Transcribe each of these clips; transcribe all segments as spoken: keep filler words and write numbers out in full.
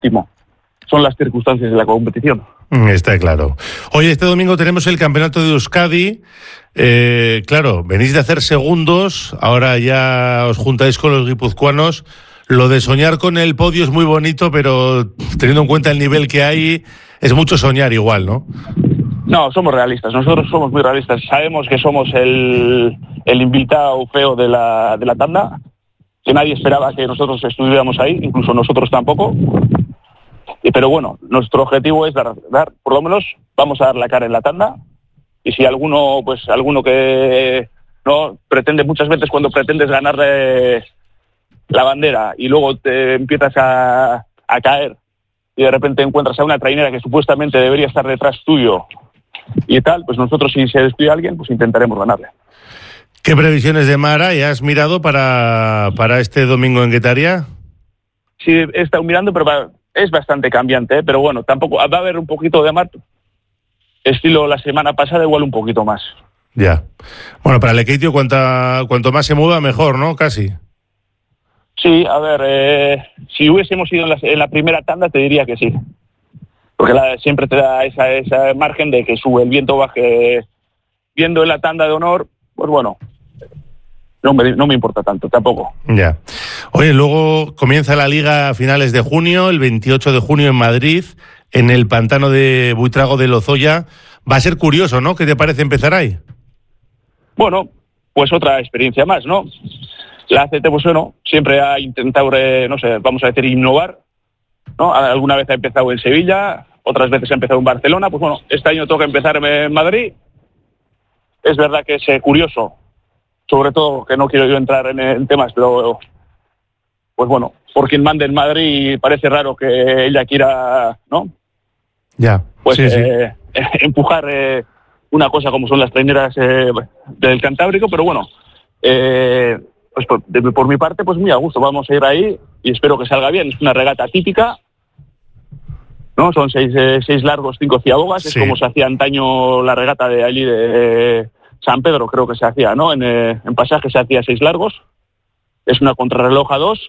óptimo. Son las circunstancias de la competición. Está claro. Oye, este domingo tenemos el campeonato de Euskadi. Eh, claro, venís de hacer segundos, ahora ya os juntáis con los guipuzcoanos. Lo de soñar con el podio es muy bonito, pero teniendo en cuenta el nivel que hay, es mucho soñar igual, ¿no? No, somos realistas. Nosotros somos muy realistas. Sabemos que somos el, el invitado feo de la, de la tanda, que nadie esperaba que nosotros estuviéramos ahí, incluso nosotros tampoco. Pero bueno, nuestro objetivo es dar, dar, por lo menos vamos a dar la cara en la tanda, y si alguno, pues alguno que no pretende, muchas veces cuando pretendes ganarle la bandera y luego te empiezas a, a caer y de repente encuentras a una trainera que supuestamente debería estar detrás tuyo y tal, pues nosotros, si se despide alguien, pues intentaremos ganarle. ¿Qué previsiones de mar hay? ¿Has mirado para, para este domingo en Guetaria? Sí, he estado mirando, pero para... es bastante cambiante, ¿eh? Pero bueno, tampoco va a haber un poquito de mar, estilo la semana pasada, igual un poquito más. Ya. Bueno, para el Lekeitio, cuanta, cuanto más se mueva, mejor, ¿no? Casi. Sí, a ver, eh, si hubiésemos ido en la, en la primera tanda, te diría que sí. Porque la, siempre te da esa, esa margen de que sube el viento, baje. Viendo en la tanda de honor, pues bueno, no me, no me importa tanto, tampoco. Ya. Oye, luego comienza la Liga a finales de junio, el veintiocho de junio en Madrid, en el pantano de Buitrago de Lozoya. Va a ser curioso, ¿no? ¿Qué te parece empezar ahí? Bueno, pues otra experiencia más, ¿no? La A C T, pues bueno, siempre ha intentado, no sé, vamos a decir, innovar, ¿no? Alguna vez ha empezado en Sevilla, otras veces ha empezado en Barcelona, pues bueno, este año toca empezar en Madrid. Es verdad que es curioso, sobre todo que no quiero yo entrar en, en temas, pero pues bueno, por quien mande en Madrid parece raro que ella quiera, ¿no? Ya, pues sí, eh, sí. empujar eh, una cosa como son las traineras eh, del Cantábrico, pero bueno, eh, pues por, de, por mi parte, pues muy a gusto, vamos a ir ahí y espero que salga bien. Es una regata típica, ¿no? Son seis, eh, seis largos, cinco ciabogas, sí. Es como se hacía antaño la regata de allí de eh, San Pedro, creo que se hacía, ¿no? En, eh, en pasaje se hacía seis largos, es una contrarreloj a dos,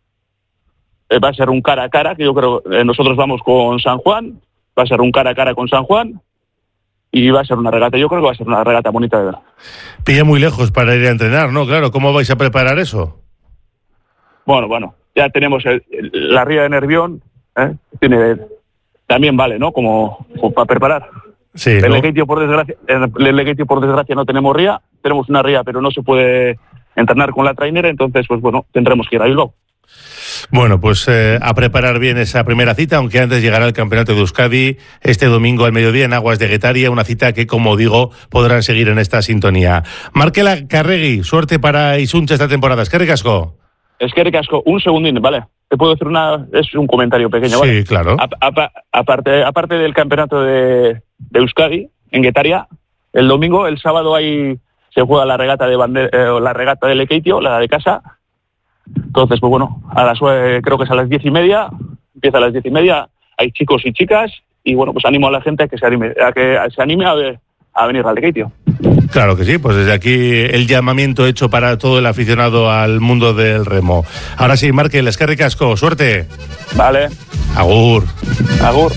eh, va a ser un cara a cara, que yo creo eh, nosotros vamos con San Juan, va a ser un cara a cara con San Juan, y va a ser una regata, yo creo que va a ser una regata bonita de ver. Pilla muy lejos para ir a entrenar, ¿no? Claro, ¿cómo vais a preparar eso? Bueno, bueno, ya tenemos el, el, la ría de Nervión, ¿eh? Tiene, también vale, ¿no? Como, como para preparar. Sí, el ¿no? Lekeitio, por desgracia, el Lekeitio, por desgracia, no tenemos ría, tenemos una ría, pero no se puede entrenar con la trainera, entonces, pues bueno, tendremos que ir a Bilbao. Bueno, pues eh, a preparar bien esa primera cita, aunque antes llegará el Campeonato de Euskadi este domingo al mediodía en Aguas de Guetaria, una cita que, como digo, podrán seguir en esta sintonía. Markela Karregui, suerte para Isuncha esta temporada. Es que ricasco. Es que ricasco. Un segundín, ¿vale? Te puedo hacer una... Es un comentario pequeño, ¿vale? Sí, claro. A, a, aparte, aparte del Campeonato de, de Euskadi, en Guetaria, el domingo, el sábado ahí se juega la regata de bande, eh, la regata de Lekeitio, la de casa. Entonces, pues bueno, a las, eh, creo que es a las diez y media, empieza a las diez y media, hay chicos y chicas, y bueno, pues animo a la gente a que se anime, a que se anime a, ver, a venir al Lekeitio. Claro que sí, pues desde aquí el llamamiento hecho para todo el aficionado al mundo del remo. Ahora sí, Markel, es que ricasco, suerte. Vale. Agur. Agur.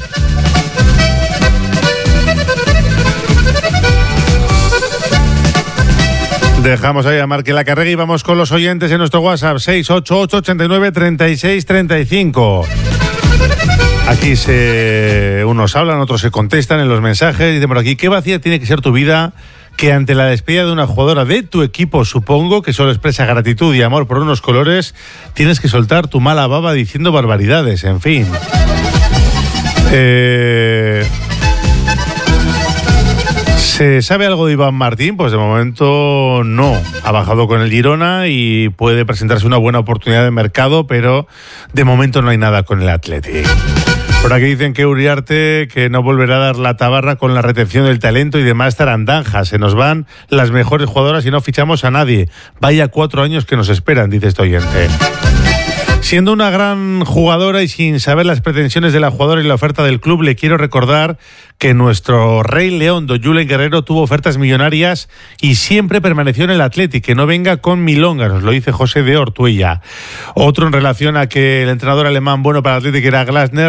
Dejamos ahí a Markela Karregui y vamos con los oyentes en nuestro WhatsApp seis ocho ocho, ochenta y nueve, treinta y seis, treinta y cinco. Aquí se unos hablan, otros se contestan en los mensajes. Dicen por aquí, ¿qué vacía tiene que ser tu vida que ante la despedida de una jugadora de tu equipo, supongo, que solo expresa gratitud y amor por unos colores, tienes que soltar tu mala baba diciendo barbaridades? En fin. Eh... ¿Se sabe algo de Iván Martín? Pues de momento no. Ha bajado con el Girona y puede presentarse una buena oportunidad de mercado, pero de momento no hay nada con el Athletic. Por aquí dicen que Uriarte que no volverá a dar la tabarra con la retención del talento y demás tarandanjas. Se nos van las mejores jugadoras y no fichamos a nadie. Vaya cuatro años que nos esperan, dice este oyente. Siendo una gran jugadora y sin saber las pretensiones de la jugadora y la oferta del club, le quiero recordar que nuestro Rey León, don Julen Guerrero, tuvo ofertas millonarias y siempre permaneció en el Athletic. Que no venga con milongas, nos lo dice José de Ortuella. Otro en relación a que el entrenador alemán bueno para el Athletic era Glasner.